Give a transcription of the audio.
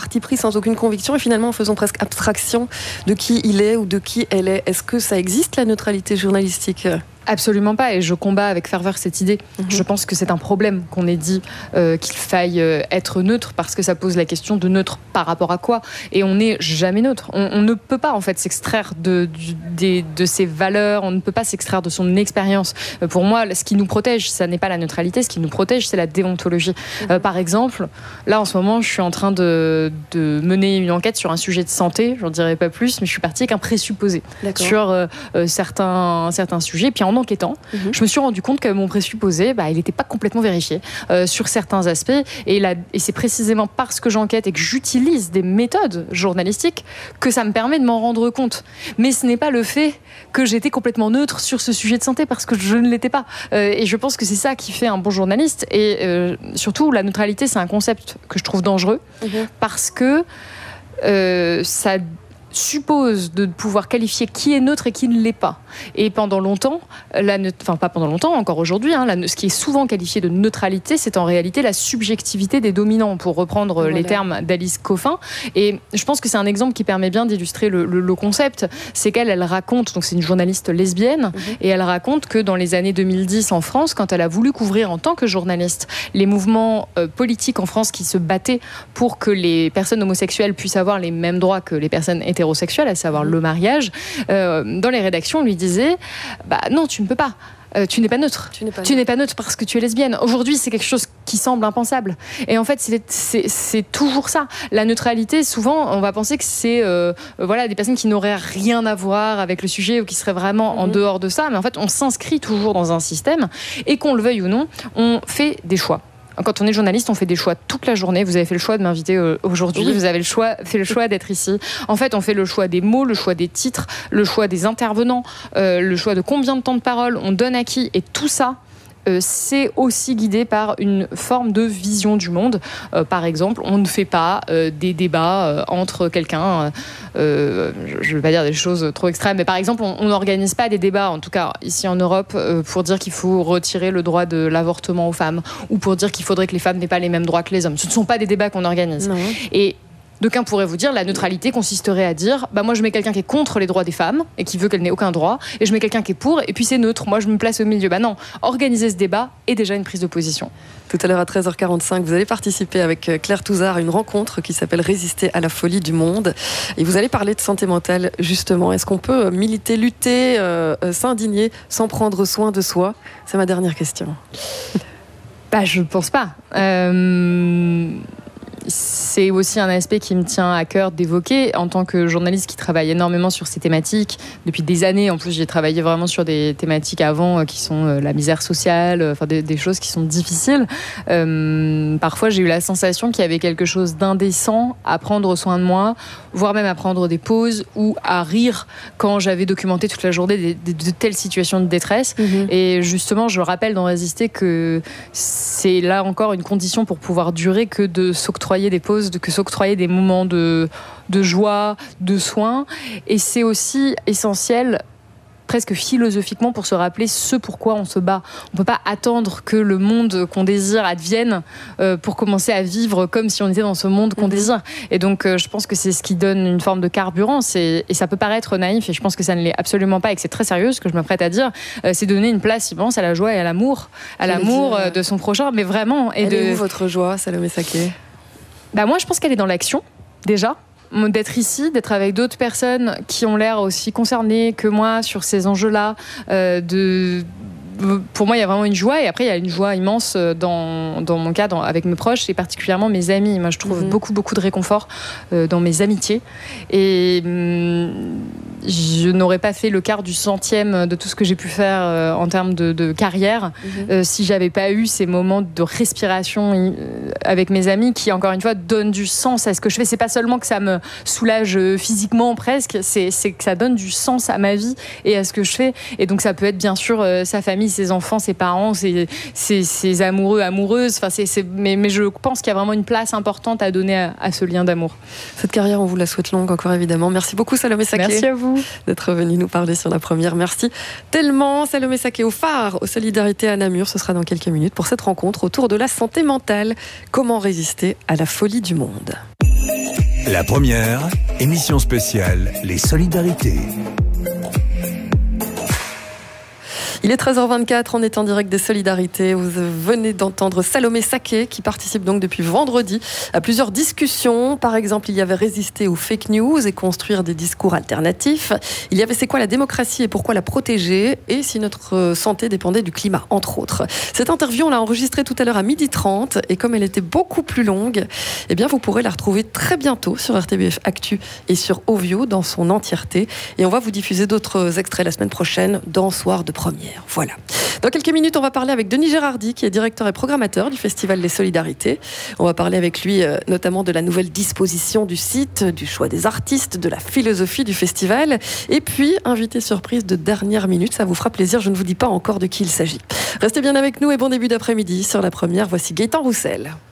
parti pris, sans aucune conviction et finalement en faisant presque abstraction de qui il est ou de qui elle est. Est-ce que ça existe, la neutralité journalistique ? Absolument pas, et je combats avec ferveur cette idée. Je pense que c'est un problème qu'on ait dit qu'il faille être neutre, parce que ça pose la question de neutre par rapport à quoi. Et on n'est jamais neutre. On ne peut pas en fait s'extraire de ses valeurs, on ne peut pas s'extraire de son expérience. Pour moi, ce qui nous protège, ça n'est pas la neutralité, ce qui nous protège, c'est la déontologie. Par exemple, là en ce moment, je suis en train de mener une enquête sur un sujet de santé, j'en dirai pas plus, mais je suis partie avec un présupposé sur certains sujets, puis en enquêtant, je me suis rendu compte que mon présupposé, il n'était pas complètement vérifié sur certains aspects. Et c'est précisément parce que j'enquête et que j'utilise des méthodes journalistiques que ça me permet de m'en rendre compte. Mais ce n'est pas le fait que j'étais complètement neutre sur ce sujet de santé, parce que je ne l'étais pas. Et je pense que c'est ça qui fait un bon journaliste. Et surtout, la neutralité, c'est un concept que je trouve dangereux, parce que ça suppose de pouvoir qualifier qui est neutre et qui ne l'est pas. Et pendant longtemps, pas pendant longtemps, encore aujourd'hui, ce qui est souvent qualifié de neutralité, c'est en réalité la subjectivité des dominants, pour reprendre les termes d'Alice Coffin. Et je pense que c'est un exemple qui permet bien d'illustrer le concept. C'est qu'elle raconte, donc c'est une journaliste lesbienne, et elle raconte que dans les années 2010 en France, quand elle a voulu couvrir en tant que journaliste les mouvements politiques en France qui se battaient pour que les personnes homosexuelles puissent avoir les mêmes droits que les personnes hétérosexuelles, à savoir le mariage, dans les rédactions, on lui disait non, tu ne peux pas. Tu n'es pas neutre. Tu n'es pas neutre parce que tu es lesbienne. Aujourd'hui, c'est quelque chose qui semble impensable. Et en fait, c'est toujours ça. La neutralité, souvent, on va penser que c'est des personnes qui n'auraient rien à voir avec le sujet ou qui seraient vraiment en dehors de ça. Mais en fait, on s'inscrit toujours dans un système. Et qu'on le veuille ou non, on fait des choix. Quand on est journaliste, on fait des choix toute la journée. Vous avez fait le choix de m'inviter aujourd'hui. Vous avez fait le choix d'être ici. En fait, on fait le choix des mots, le choix des titres, le choix des intervenants, le choix de combien de temps de parole on donne à qui. Et tout ça, c'est aussi guidé par une forme de vision du monde. Par exemple, on ne fait pas des débats entre quelqu'un, je ne vais pas dire des choses trop extrêmes, mais par exemple, on n'organise pas des débats, en tout cas ici en Europe, pour dire qu'il faut retirer le droit de l'avortement aux femmes, ou pour dire qu'il faudrait que les femmes n'aient pas les mêmes droits que les hommes. Ce ne sont pas des débats qu'on organise. Et d'aucuns pourraient vous dire la neutralité consisterait à dire moi je mets quelqu'un qui est contre les droits des femmes et qui veut qu'elle n'ait aucun droit, et je mets quelqu'un qui est pour, et puis c'est neutre, moi je me place au milieu. Non, organiser ce débat est déjà une prise de position. Tout à l'heure à 13h45, vous allez participer avec Claire Touzard à une rencontre qui s'appelle Résister à la folie du monde, et vous allez parler de santé mentale justement. Est-ce qu'on peut militer, lutter, s'indigner sans prendre soin de soi ? C'est ma dernière question. Je ne pense pas. C'est aussi un aspect qui me tient à cœur d'évoquer en tant que journaliste qui travaille énormément sur ces thématiques depuis des années. En plus, j'ai travaillé vraiment sur des thématiques avant qui sont la misère sociale, des choses qui sont difficiles. Parfois, j'ai eu la sensation qu'il y avait quelque chose d'indécent à prendre soin de moi, voire même à prendre des pauses ou à rire quand j'avais documenté toute la journée de telles situations de détresse. Et justement, je rappelle dans Résister que c'est là encore une condition pour pouvoir durer que de s'octroyer des pauses, que s'octroyer des moments de joie, de soins. Et c'est aussi essentiel, presque philosophiquement, pour se rappeler ce pourquoi on se bat. On ne peut pas attendre que le monde qu'on désire advienne pour commencer à vivre comme si on était dans ce monde qu'on désire. Et donc, je pense que c'est ce qui donne une forme de carburant. Et ça peut paraître naïf, et je pense que ça ne l'est absolument pas, et que c'est très sérieux ce que je me prête à dire. C'est donner une place immense à la joie et à l'amour. De son prochain, mais vraiment. Elle est où votre joie, Salomé Saké ? Moi, je pense qu'elle est dans l'action, déjà. D'être ici, d'être avec d'autres personnes qui ont l'air aussi concernées que moi sur ces enjeux-là, pour moi, il y a vraiment une joie, et après, il y a une joie immense dans mon cas, avec mes proches, et particulièrement mes amis. Moi, je trouve beaucoup de réconfort dans mes amitiés, et je n'aurais pas fait le quart du centième de tout ce que j'ai pu faire en termes de carrière si j'avais pas eu ces moments de respiration avec mes amis qui, encore une fois, donnent du sens à ce que je fais. C'est pas seulement que ça me soulage physiquement presque, c'est que ça donne du sens à ma vie et à ce que je fais. Et donc ça peut être bien sûr sa famille, ses enfants, ses parents, ses amoureux, amoureuses. Mais je pense qu'il y a vraiment une place importante à donner à ce lien d'amour. Cette carrière, on vous la souhaite longue encore évidemment. Merci beaucoup Salomé Saké. Merci à vous d'être venu nous parler sur La Première. Merci tellement. Salomé Saké au phare, aux Solidarités à Namur. Ce sera dans quelques minutes pour cette rencontre autour de la santé mentale. Comment résister à la folie du monde ? La première, émission spéciale, les solidarités. Il est 13h24, on est en direct des Solidarités. Vous venez d'entendre Salomé Saké qui participe donc depuis vendredi à plusieurs discussions. Par exemple, il y avait résister aux fake news et construire des discours alternatifs. Il y avait c'est quoi la démocratie et pourquoi la protéger et si notre santé dépendait du climat, entre autres. Cette interview, on l'a enregistrée tout à l'heure à 12h30 et comme elle était beaucoup plus longue, eh bien vous pourrez la retrouver très bientôt sur RTBF Actu et sur Ovio dans son entièreté. Et on va vous diffuser d'autres extraits la semaine prochaine dans Soir de Première. Voilà. Dans quelques minutes, on va parler avec Denis Gérardi, qui est directeur et programmateur du Festival des Solidarités. On va parler avec lui notamment de la nouvelle disposition du site, du choix des artistes, de la philosophie du festival. Et puis, invité surprise de dernière minute, ça vous fera plaisir, je ne vous dis pas encore de qui il s'agit. Restez bien avec nous et bon début d'après-midi. Sur la première, voici Gaëtan Roussel.